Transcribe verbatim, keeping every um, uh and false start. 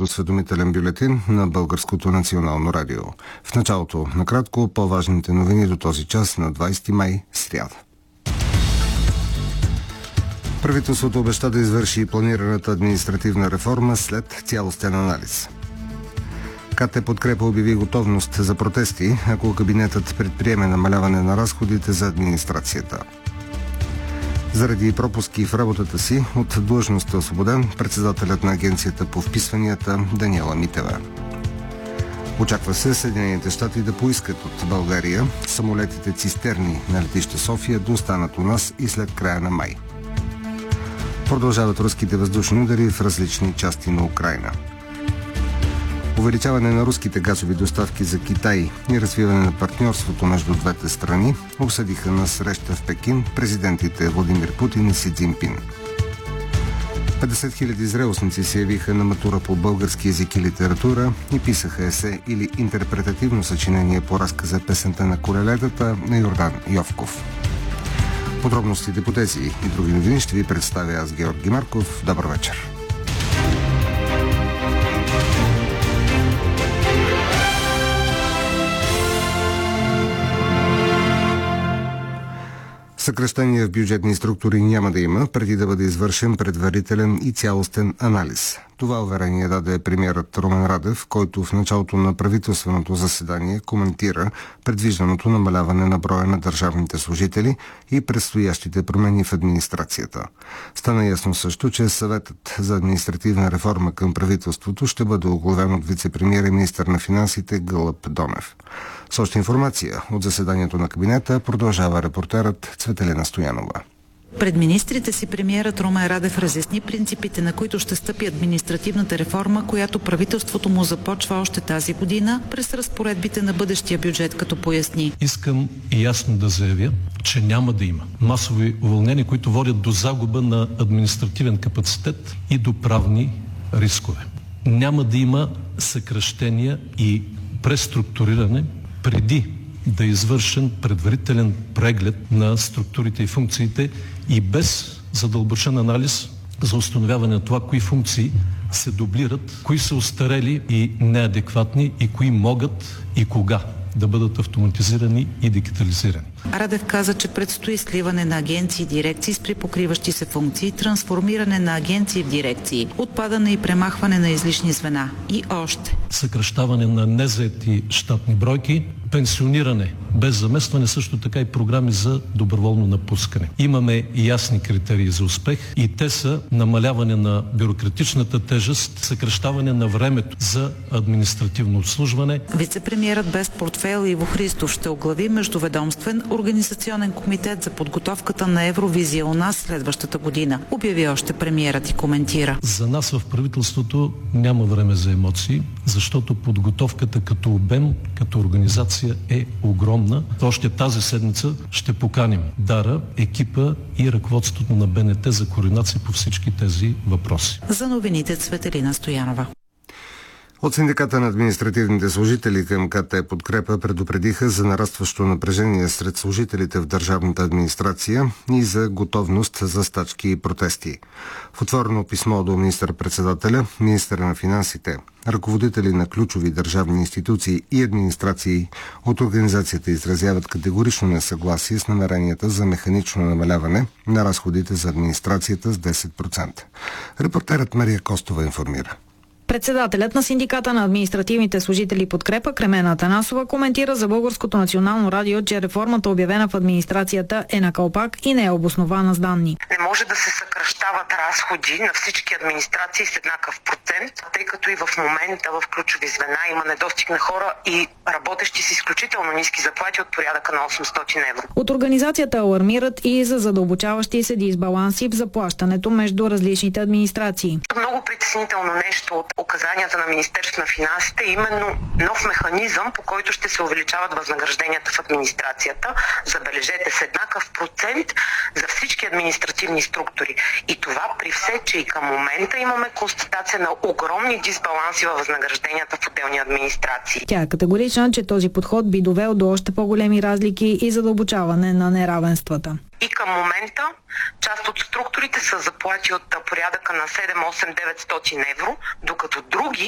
осведомителен бюлетин на Българското национално радио. В началото, накратко, по-важните новини до този час на двадесети май, сряда. Правителството обеща да извърши планираната административна реформа след цялостен анализ. КТ Подкрепа обяви готовност за протести, ако кабинетът предприеме намаляване на разходите за администрацията. Заради пропуски в работата си от длъжността освободен председателят на Агенцията по вписванията Даниела Митева. Очаква се Съединените щати да поискат от България самолетите цистерни на летище София да останат у нас и след края на май. Продължават руските въздушни удари в различни части на Украйна. Увеличаване на руските газови доставки за Китай и развиване на партньорството между двете страни обсъдиха на среща в Пекин президентите Владимир Путин и Си Цзинпин. петдесет хиляди зрелостници се явиха на матура по български език и литература и писаха есе или интерпретативно съчинение по разказа Песента на колелетата на Йордан Йовков. Подробностите по тези и други новини ще ви представя аз, Георги Марков. Добър вечер! Съкращения в бюджетни структури няма да има, преди да бъде извършен предварителен и цялостен анализ. Това уверение даде премиерът Румен Радев, който в началото на правителственото заседание коментира предвижданото намаляване на броя на държавните служители и предстоящите промени в администрацията. Стана ясно също, че съветът за административна реформа към правителството ще бъде оглавен от вице-премиер и министър на финансите Гълъб Донев. С още информация от заседанието на кабинета продължава репортерът Цветелина Стоянова. Пред министрите си премиерът Румен Радев разясни принципите, на които ще стъпи административната реформа, която правителството му започва още тази година през разпоредбите на бъдещия бюджет, като поясни. Искам ясно да заявя, че няма да има масови уволнения, които водят до загуба на административен капацитет и до правни рискове. Няма да има съкращения и преструктуриране преди да е извършен предварителен преглед на структурите и функциите и без задълбочен анализ за установяване на това, кои функции се дублират, кои са остарели и неадекватни и кои могат и кога да бъдат автоматизирани и дигитализирани. Радев каза, че предстои сливане на агенции и дирекции с припокриващи се функции, трансформиране на агенции в дирекции, отпадане и премахване на излишни звена и още. Съкращаване на незаети щатни бройки, пенсиониране без заместване, също така и програми за доброволно напускане. Имаме ясни критерии за успех и те са намаляване на бюрократичната тежест, съкращаване на времето за административно обслужване. Вице-премиерът без портфейл Иво Христов ще оглави междуведомствен организационен комитет за подготовката на Евровизия у нас следващата година. Обяви още премиерът и коментира. За нас в правителството няма време за емоции, защото подготовката като обем, като организация е огромна. Още тази седмица ще поканим Дара, екипа и ръководството на Б Н Т за координация по всички тези въпроси. За новините Цветелина Стоянова. От Синдиката на административните служители към КТ Подкрепа предупредиха за нарастващо напрежение сред служителите в държавната администрация и за готовност за стачки и протести. В отворено писмо до министър-председателя, министъра на финансите, ръководители на ключови държавни институции и администрации от организацията изразяват категорично несъгласие с намеренията за механично намаляване на разходите за администрацията с десет процента. Репортерът Мария Костова информира. Председателят на Синдиката на административните служители Подкрепа Кремен Атанасова коментира за Българското национално радио, че реформата, обявена в администрацията, е на калпак и не е обоснована с данни. Не може да се съкращават разходи на всички администрации с еднакъв процент, тъй като и в момента в ключови звена има недостиг на хора и работещи с изключително ниски заплати от порядъка на осемстотин евро. От организацията алармират и за задълбочаващи се дисбаланси в заплащането между различните администрации. Много притеснително нещо от указанията на Министерството на финансите е именно нов механизъм, по който ще се увеличават възнагражденията в администрацията, забележете, с еднакъв процент за всички административни структури. И това при все, че и към момента имаме констатация на огромни дисбаланси във възнагражденията в отделни администрации. Тя е категорична, че този подход би довел до още по-големи разлики и задълбочаване на неравенствата. И към момента част от структурите са заплати от порядъка на седем, осем, деветстотин евро, докато други